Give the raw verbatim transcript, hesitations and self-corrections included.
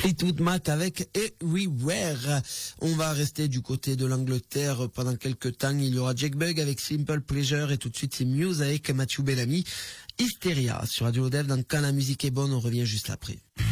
Fleetwood Mac avec Everywhere. On va rester du côté de l'Angleterre pendant quelques temps. Il y aura Jake Bugg avec Simple Pleasure et tout de suite c'est Muse avec Matthew Bellamy. Hysteria sur Radio Dev. Donc quand la musique est bonne, on revient juste après.